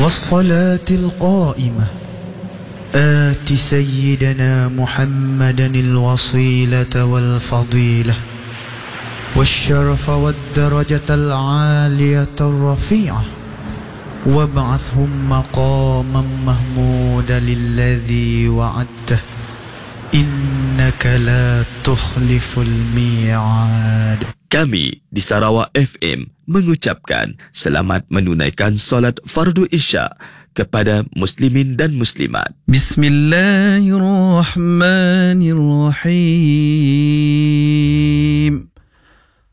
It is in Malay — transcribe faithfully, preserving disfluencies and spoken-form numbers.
والصلاة القائمة آت سيدنا محمدا الوصيلة والفضيلة والشرف والدرجة العالية الرفيعة وابعثهم مقاما محمودا الذي وعدته إنك لا تخلف الميعاد. Kami di Sarawak F M mengucapkan selamat menunaikan solat fardu Isya kepada muslimin dan muslimat. Bismillahirrahmanirrahim.